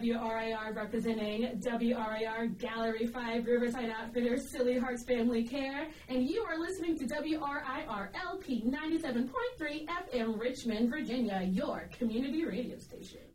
WRIR representing WRIR Gallery 5 Riverside Outfitters Silly Hearts Family Care, and you are listening to WRIR LP 97.3 FM Richmond, Virginia, your community radio station.